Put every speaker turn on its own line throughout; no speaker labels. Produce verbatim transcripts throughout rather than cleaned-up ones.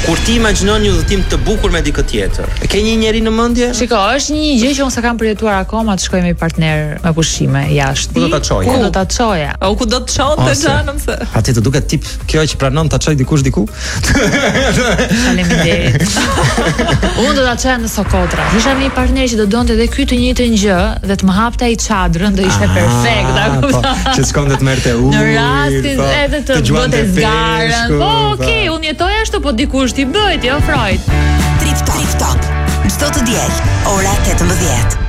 Kur ti imagjinon një udhëtim të bukur me dikë tjetër, e ke një njeri në mendje?
Shiko, është një gjë që unë s'e kam përjetuar akoma të shkoj me partner me pushime jashtë.
Ku do ta çoje?
Ku do ta çoje?
O ku do të çonte xhanëm se.
Aty të duket tip kjo që pranon ta çoj dikush diku.
Faleminderit. Unë do ta çoja në Sokotra. Isha me një partner që do donte edhe ky të njëjtën gjë dhe të më hapte ai çadrën, do ishte perfekt, a kupton?
Që shkon të merrte ujë.
Në rastin edhe të bëte zgarën. Po, okay, unë jetoj ashtu, po dikush ti bëj, ti ofroj.
Trip Top, Trip Top. Çdo të diel, ora tetëmbëdhjetë.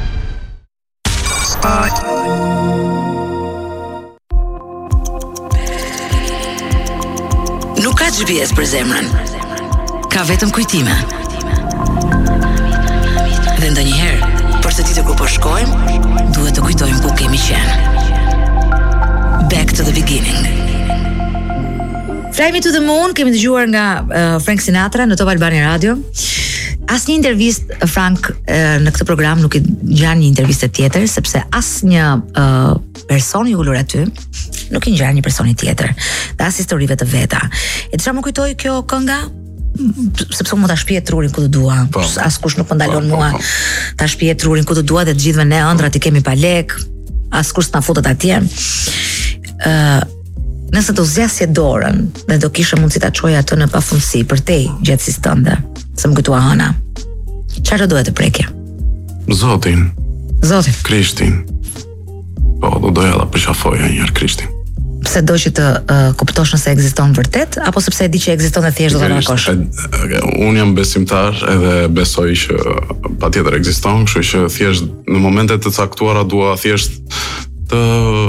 Nuk ka G P S për zemrën. Ka vetëm kujtime. Dhe ndonjëherë, për të ditur ku po shkojmë, duhet të kujtojmë ku kemi qenë. Back to the beginning. Fly Me to the Moon kemi dëgjuar nga uh, Frank Sinatra në Top Albania Radio. Asnjë intervistë Frank uh, në këtë program nuk i ngjan një intervistë tjetër, sepse asnjë uh, person i ulur aty nuk i ngjan një personi tjetër. Dhe as historive të veta. E çfarë më kujtoi kjo kënga? Sepse unë më ta shpihet trurin ku të dua. Askush nuk më ndalon mua ta shpihet trurin ku të dua dhe të gjithëve ne ëndrat i kemi pa lek. Askush s'na futet atje. Ë uh, Nëse do zgjasje dorën dhe do kishe mundësi ta çoj atë në pafundësi për te gjatësisë tënde, se më kujtua hëna. Çfarë do duhet të prekje?
Zotin.
Zotin.
Krishtin. Po, do doja ta përqafoja një herë Krishtin.
Pse do që të uh, kuptosh nëse ekziston vërtet, apo sepse e di që ekziston dhe thjesht do ta narkosh?
Unë jam besimtar edhe besoj që patjetër ekziston, kështu që thjesht në momente të caktuara dua thjesht të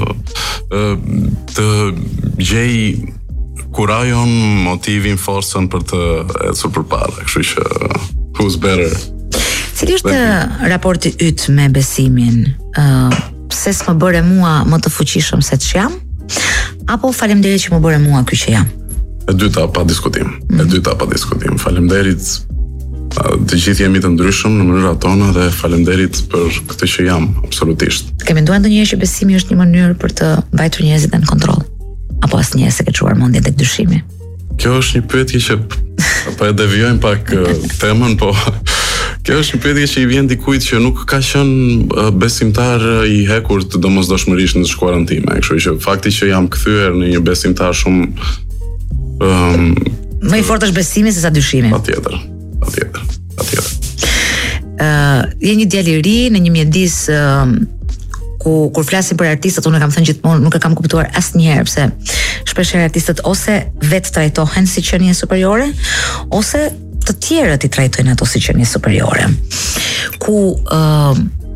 të gjej kurajon, motivin, forcën për të ecur përpara, kështu që who's better.
Cili është raporti yt me besimin? Uh, pse s'më bëre mua më të fuqishëm se ç'jam? Apo faleminderit që më bëre mua ky që jam?
E dyta pa diskutim. Mm. E dyta pa diskutim. Faleminderit. Të gjithë jemi të ndryshëm në mënyrat tona dhe faleminderit për këtë që jam, absolutisht.
Ke menduar ndonjëherë që besimi është një mënyrë për të mbajtur njerëzit në kontroll? Apo asnjëherë s'e ke çuar mendjen tek dyshimi?
Kjo është një pyetje që po e devijojmë pak temën, po kjo është një pyetje që i vjen dikujt që nuk ka qenë besimtar i hekur të domosdoshmërisht në shkuarën time, kështu që fakti që jam kthyer në një besimtar shumë um,
më i fortë është besimi se sa dyshimi.
Patjetër. Patjetër, patjetër.
Uh, je një djalë i ri në një mjedis uh, ku kur flasim për artistët, unë kam thënë gjithmonë, nuk e kam kuptuar asnjëherë pse shpeshherë artistët ose vetë trajtohen si qenie superiore, ose të tjerët i trajtojnë ato si qenie superiore. Ku uh,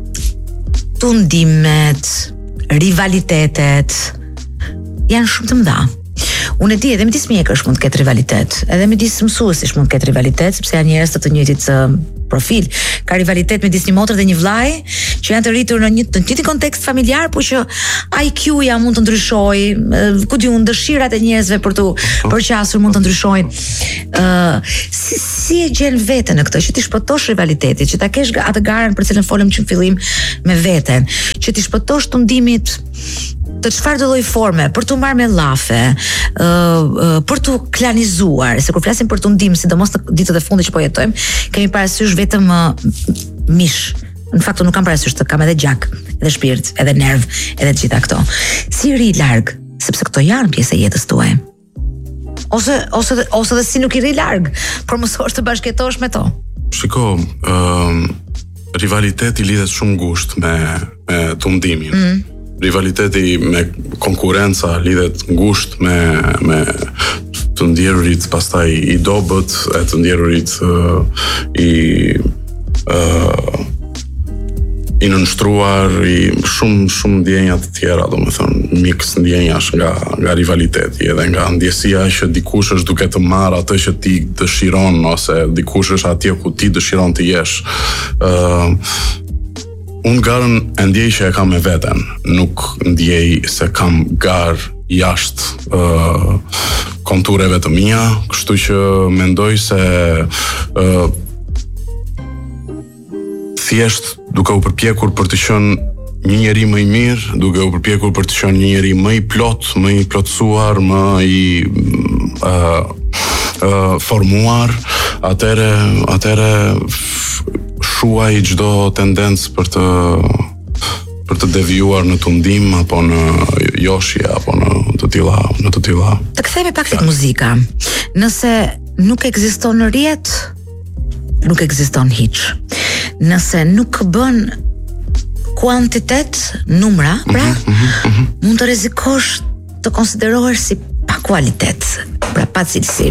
tundimet, rivalitetet janë shumë të mëdha. Unë e di edhe midis mjekësh mund të ketë rivalitet, edhe midis mësuesish mund të ketë rivalitet, sepse janë njerëz të të njëjtit uh, profil. Ka rivalitet midis një motër dhe një vllai që janë të rritur në një të njëjtin kontekst familjar, por që I Q-ja mund të ndryshojë, uh, ku diun dëshirat e njerëzve për të përqasur mund të ndryshojnë. Ë uh, si, si e gjen veten në këtë që ti shpëtosh rivalitetin, që ta kesh atë garën për cilën folëm që në fillim me veten, që ti shpëtosh tundimit të çfarë do lloj forme, për të marrë me llafe, uh, uh, për të klanizuar, se kur flasim për tundim, sidomos në ditët e fundit që po jetojmë, kemi parasysh vetëm uh, mish. Në fakt nuk kam parasysh, të kam edhe gjak, edhe shpirt, edhe nerv, edhe të gjitha këto. Si ri larg, sepse këto janë pjesë e jetës tuaj. Ose ose ose dhe si nuk i ri larg, por mësosh të bashkëtosh me to.
Shiko, um, rivaliteti lidhet shumë ngushtë me me tundimin. Mm. Rivaliteti me konkurenca lidhet ngushtë me me të ndjerurit, pastaj i dobët, e të ndjerurit uh, i uh, i nënshtruar, i shumë shumë ndjenja të tjera, domethënë miks ndjenjash nga nga rivaliteti, edhe nga ndjesia që dikush është duke të marrë atë që ti dëshiron, ose dikush është atje ku ti dëshiron të jesh. ë uh, Unë garën e ndjej që e kam me veten, nuk ndjej se kam garë jashtë uh, kontureve të mia, kështu që mendoj se uh, thjesht duke u përpjekur për të qenë një njeri më i mirë, duke u përpjekur për të qenë një njeri më i plot, më i plotësuar, më i uh, uh, formuar, atëre atëre shuaj çdo tendencë për të për të devijuar në tundim apo në joshje apo në të tilla në të tilla.
Të kthehemi pak tek muzika. Nëse nuk ekziston rrjet, nuk ekziston hiç. Nëse nuk bën kuantitet, numra, pra mm-hmm, mm-hmm. mund të rrezikosh të konsiderohesh si pa kualitet, pra pa cilësi.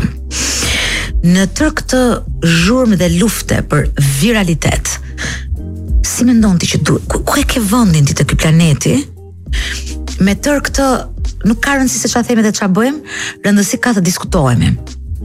Në tërë këtë zhurmë dhe lufte për viralitet, si mendon ti që duhet, ku, ku e ke vendin ti te ky planeti? Me tërë këtë, nuk ka rëndësi se çfarë themi dhe çfarë bëjmë, rëndësi ka të diskutohemi.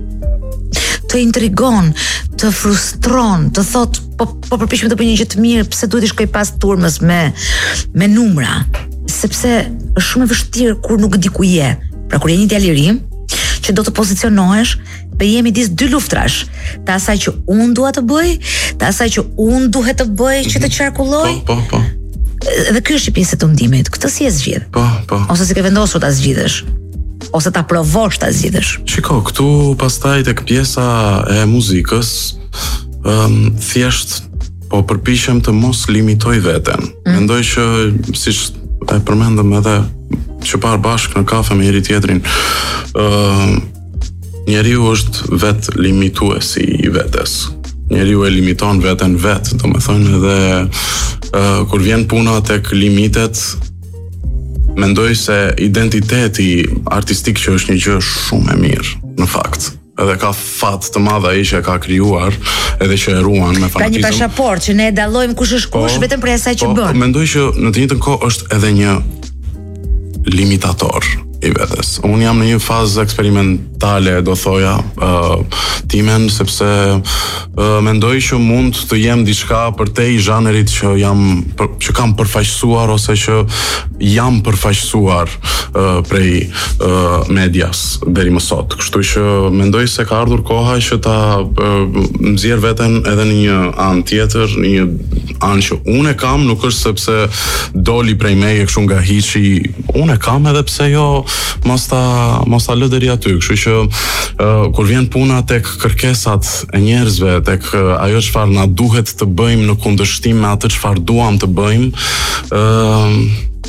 Të intrigon, të frustron, të thot, po po përpiqem të bëj një gjë të mirë, pse duhet të shkoj pas turmës me me numra? Sepse është shumë e vështirë kur nuk di ku je. Pra kur je një djalë i ri, që do të pozicionohesh, pe jemi dis dy luftrash, të asaj që unë dua të bëj, të asaj që unë duhet të bëj që të qarkulloj.
Po, po, po.
Dhe ky është pjesë e të ndimit. Këtë si e zgjidh?
Po, po.
Ose si ke vendosur ta zgjidhësh? Ose ta provosh ta zgjidhësh?
Shiko, këtu pastaj tek pjesa e muzikës, um, thjesht po përpiqem të mos limitoj veten. Mm. Mendoj që siç e përmendëm edhe që parë bashkë në kafe me njëri tjetrin, uh, njeriu është vet limituesi i vetes. Njeriu e limiton veten vet, domethënë edhe uh, kur vjen puna tek limitet, mendoj se identiteti artistik që është një gjë shumë e mirë, në fakt. Edhe ka fat të madh ai që ka krijuar, edhe që e ruan me fanatizëm.
Ka një pasaportë që ne e dallojmë kush është kush po, vetëm për asaj që
po,
bën.
Po, mendoj që në të njëjtën kohë është edhe një limitator i vetes. Unë jam në një fazë eksperimentale, do thoja, uh, timen, sepse uh, mendoj që mund të jem diçka përtej zhanrit që jam për, që kam përfaqësuar ose që jam përfaqësuar uh, prej uh, medias deri më sot. Kështu që mendoj se ka ardhur koha që ta uh, nxjerr veten edhe në një anë tjetër, në një anë që unë e kam, nuk është sepse doli prej meje kështu nga hiçi, unë e kam edhe pse jo mos ta mos ta lë deri aty. Kështu që uh, kur vjen puna tek kërkesat e njerëzve, tek uh, ajo çfarë na duhet të bëjmë në kundërshtim me atë çfarë duam të bëjmë, uh,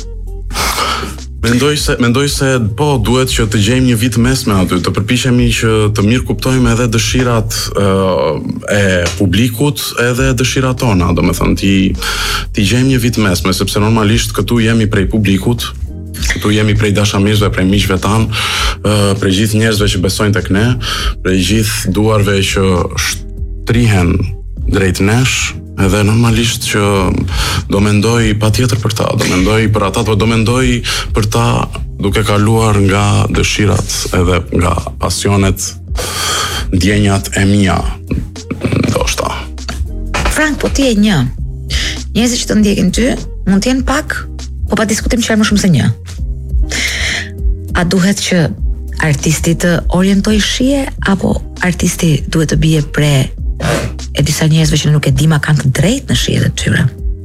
Mendoj se mendoj se po duhet që të gjejmë një vit mesme aty, të përpiqemi që të mirë kuptojmë edhe dëshirat uh, e publikut, edhe dëshirat tona, domethënë ti ti gjejmë një vit mesme, sepse normalisht këtu jemi prej publikut, këtu jemi prej dashamirësve, prej miqve tan, uh, prej gjithë njerëzve që besojnë tek ne, prej gjithë duarve që shtrihen drejt nesh. Edhe normalisht që do mendoj patjetër për ta, do mendoj për ata, do mendoj për ta duke kaluar nga dëshirat edhe nga pasionet, ndjenjat e mia, ndoshta.
Frank, po ti e një. Njerëzit që të ndjekin ty mund të jenë pak, po pa diskutim që janë më shumë se një. A duhet që artisti të orientojë shije, apo artisti duhet të bie pre e disa njerëzve që nuk e di ma kanë të drejtë në shihet e tyre?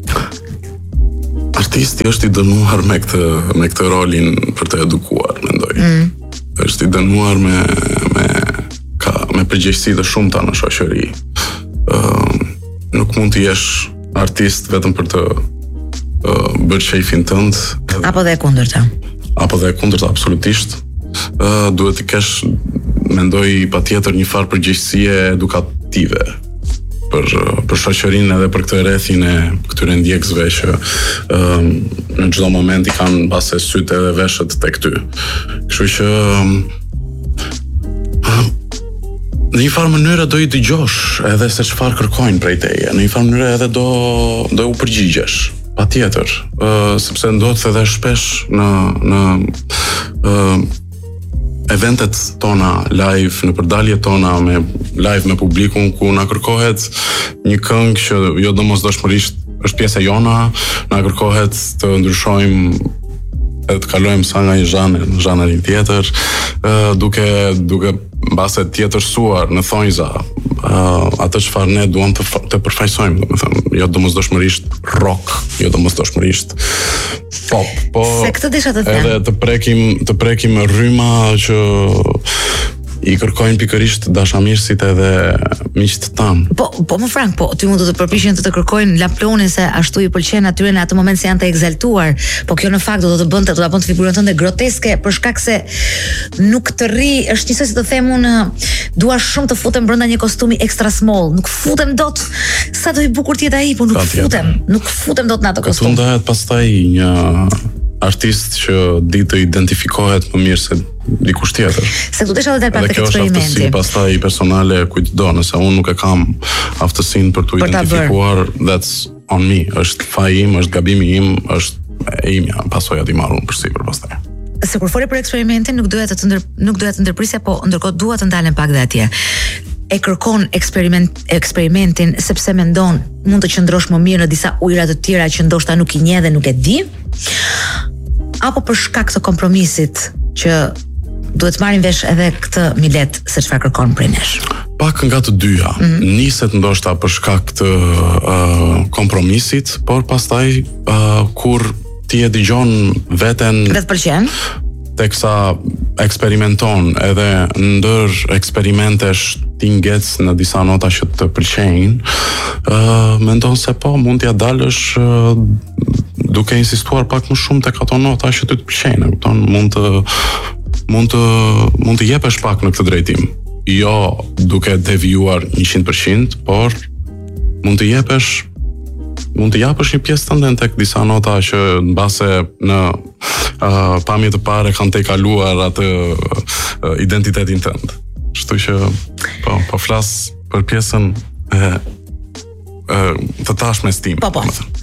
Artisti është i dënuar me këtë me këtë rolin për të edukuar, mendoj. Mm. Është i dënuar me me ka me përgjegjësi të shumta në shoqëri. Ë uh, nuk mund të jesh artist vetëm për të uh, bërë shefin tënd,
apo dhe e kundërta.
Apo dhe e kundërta, absolutisht. Ë uh, duhet të kesh, mendoj, patjetër një farë përgjegjësie edukative për për shoqërinë edhe për këtë rrethin e këtyre ndjekësve që um, në çdo moment i kanë mbase sytë edhe veshët tek ty. Kështu që um, në një farë mënyrë do i dëgjosh edhe se çfarë kërkojnë prej teje. Në një farë mënyrë edhe do do u përgjigjesh. Patjetër, uh, sepse ndodh edhe shpesh në në uh, eventet tona live, në përdaljet tona me live me publikun, ku na kërkohet një këngë që jo domosdoshmërisht është pjesë e jona, na kërkohet të ndryshojmë edhe të kalojmë sa nga një zhanër në zhanërin tjetër, uh, duke duke mbase tjetërsuar në thonjza uh, atë çfarë ne duam të të përfaqësojmë, domethënë jo domosdoshmërisht rock, jo domosdoshmërisht pop, po
se këtë desha të them.
Edhe të prekim të prekim rryma që i kërkojnë pikërisht dashamirësit edhe miqtë tanë.
Po, po më frank, po ty mund të të përpiqen të të kërkojnë laplonin se ashtu i pëlqen atyre në atë moment se janë të egzaltuar, po kjo në fakt do të bënte do ta bënte figurën tënde groteske për shkak se nuk të rri, është njësoj si të them unë, dua shumë të futem brenda një kostumi extra small, nuk futem dot. Sa do i bukur të jetë ai, po nuk futem, nuk futem dot në atë kostum.
Këtu ndahet pastaj një artist që di të identifikohet më mirë se dikush tjetër.
Se këtu desha të del pak tek
eksperimenti. Kjo është aftësi pastaj personale kujtdo, nëse unë nuk e kam aftësinë për të identifikuar, that's on me, është faji im, është gabimi im, është e imja, pasojat i marrun përsipër pastaj.
Se kur fole për eksperimentin, nuk doja të të ndër, nuk doja të ndërprisja, po ndërkohë dua të ndalen pak dhe atje. E kërkon eksperiment, eksperimentin sepse mendon mund të qëndrosh më mirë në disa ujëra të tjera që ndoshta nuk i njeh dhe nuk e di, apo për shkak të kompromisit që duhet marrin vesh edhe këtë milet se çfarë kërkon prej nesh.
Pak nga të dyja. Mm-hmm. Niset ndoshta për shkak të uh, kompromisit, por pastaj uh, kur ti e dëgjon veten
dhe të pëlqen,
teksa eksperimenton edhe ndër eksperimentesh ti ngec në disa nota që të pëlqejnë, uh, mendon se po mund t'ja dalësh uh, duke insistuar pak më shumë tek ato nota që ty të pëlqejnë, kupton, mund të mund të mund të jepesh pak në këtë drejtim. Jo duke devijuar njëqind përqind, por mund të jepesh mund të japësh një pjesë tënde tek disa nota që mbase në uh, pamje të parë kanë tejkaluar atë uh, identitetin tënd. Kështu që po po flas për pjesën e, e të tashmes time.
Po po.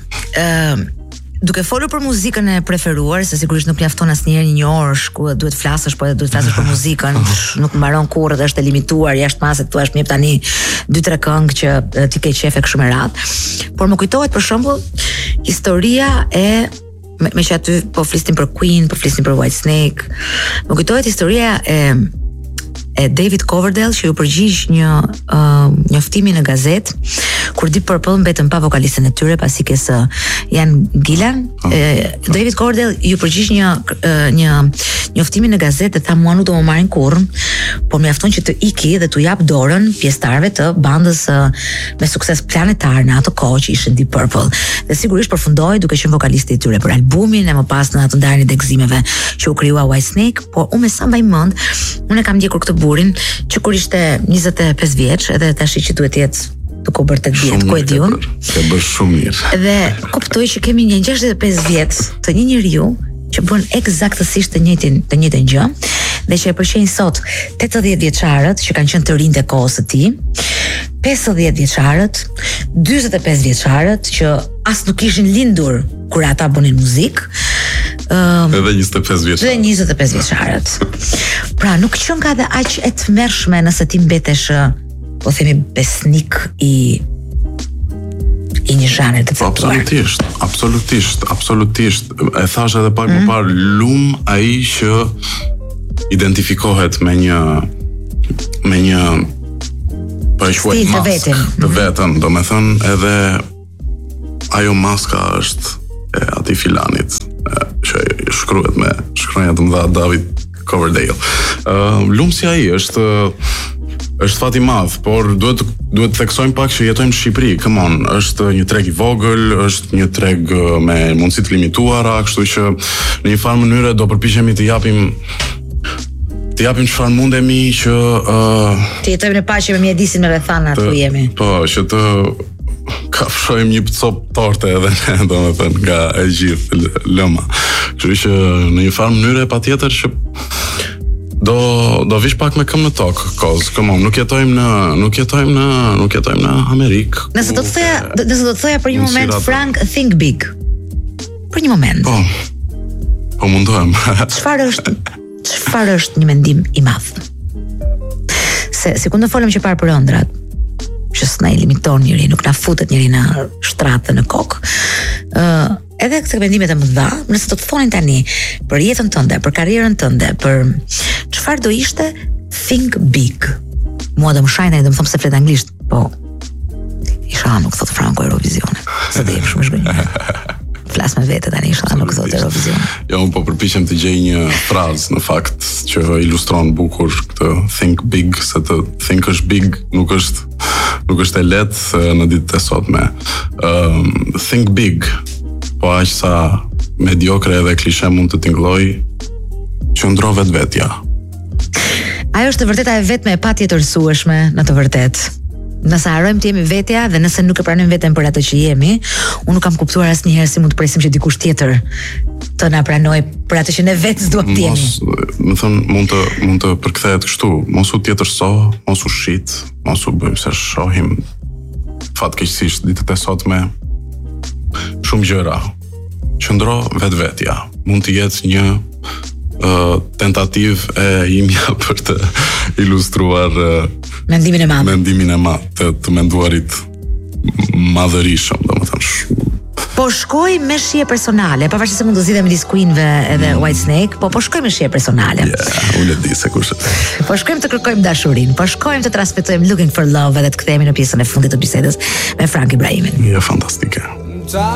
Ëm duke folur për muzikën e preferuar, se sigurisht nuk mjafton asnjëherë një orë ku duhet flasësh, po edhe duhet flasësh për muzikën, nuk mbaron kurrë dhe është e limituar, jashtë masë thua më jep tani dy tre këngë që ti ke qef e kështu me radhë. Por më kujtohet për shembull historia e me, me që aty po flisnim për Queen, po flisnim për Whitesnake. Më kujtohet historia e e David Coverdale që ju përgjigj një uh, njoftimi në gazet kur Deep Purple mbetën pa vokalistën e tyre pasi ke së Ian Gillan. Oh. E, David Coverdale ju përgjigj një uh, një njoftimi në gazet dhe tha mua nuk do më marrin kurrë, por mjafton që të iki dhe t'u jap dorën pjesëtarëve të bandës uh, me sukses planetar në atë kohë që ishte Deep Purple. Dhe sigurisht përfundoi duke qenë vokalisti i tyre për albumin e më pas në atë ndarjen e gëzimeve që u krijua Whitesnake, por unë me sa mbaj mend, unë e kam ndjekur këtë burin që kur ishte njëzet e pesë vjeç, edhe tash që duhet të jetë të ko bërë të vjetë, ku e di unë.
Ka bërë shumë mirë.
Dhe kuptoj që kemi një gjashtëdhjetë e pesë vjet të një njeriu që bën eksaktësisht të njëjtin të njëjtën gjë dhe që e përqejnë sot tetëdhjetë vjeçarët që kanë qenë të rinj të kohës së tij, pesëdhjetë vjeçarët, dyzet e pesë vjeçarët që as nuk ishin lindur kur ata bënin muzikë. Um,
edhe njëzet e pesë vjeçarët.
Dhe njëzet e pesë vjeçarët. Pra, nuk qen ka dhe aq e tmerrshme nëse ti mbetesh, po themi, besnik i i një zhanre të caktuar.
Absolutisht, absolutisht, absolutisht. E thash edhe pak më mm. parë, lum ai që identifikohet me një me një po e quaj mask të vetën, do me thënë edhe ajo maska është e ati filanit që shkruhet me shkronja të mëdha David Coverdale. Uh, lumsi ai është është fat i madh, por duhet duhet të theksojmë pak që jetojmë në Shqipëri. Come on, është një treg i vogël, është një treg me mundësi të limituara, kështu që në një farë mënyrë do përpiqemi të japim të japim çfarë mundemi që uh,
të jetojmë në paqe me mjedisin me rrethana ku jemi.
Po, që të kafshojmë një copë torte edhe ne, domethënë, nga e gjithë lëma. Kështu që në një farë mënyrë patjetër që do do vish pak me këmbë në tokë, koz, come on, nuk jetojmë në nuk jetojmë në nuk jetojmë në Amerikë.
Nëse do të thoya, nëse do të thoya për një moment Frank, think big. Për një moment.
Po. Po mundohem.
Çfarë është çfarë është një mendim i madh? Se sikur të folëm që parë për ëndrat, që s'na i limiton njëri, nuk na futet njëri në shtratë në kokë. Ë, uh, edhe këto mendimet e mëdha, nëse do të thonin tani për jetën tënde, për karrierën tënde, për çfarë do ishte, think big. Mua do më shajnë, do më thëmë se flet anglisht, po isha nuk thot Franco Eurovision. Se dhe jem shumë shgënjë. Flas me vete tani, isha nuk thot Eurovision.
Ja, unë po përpiqem të gjej një frazë, në fakt, që ilustron bukur këtë think big, se të think është big nuk është nuk është e lehtë në ditët e sotme. Um, think big, po aq sa mediokre edhe klishe mund të tingëlloj, qëndro vetvetja.
Ajo është të vërteta e vetme e patjetërsueshme në të vërtetë. Nëse harrojmë të jemi vetja dhe nëse nuk e pranojmë veten për atë që jemi, unë nuk kam kuptuar asnjëherë si mund të presim që dikush tjetër të na pranojë për atë që ne vetë s'duam të jemi.
Mos, më thon, mund të mund të përkthehet kështu, mos u tjetërso, mos u shit, mos u bëjmë se shohim fatkeqësisht ditët e sotme shumë gjëra. Qëndro vetvetja. Mund të jetë një uh, tentativ e imja për të ilustruar uh,
mendimin e madh.
Mendimin e madh të, të menduarit madhërishëm, domethënë.
Po shkoj me shije personale, pavarësisht se mund të zgjidhem midis Queen-ve edhe mm. Whitesnake, po po shkoj me shije personale.
Ja, yeah, unë e di se kush është.
Po shkojmë të kërkojmë dashurinë, po shkojmë të transmetojmë Looking for Love edhe të kthehemi në pjesën e fundit të bisedës me Frank Ibrahimin.
Ja, fantastike.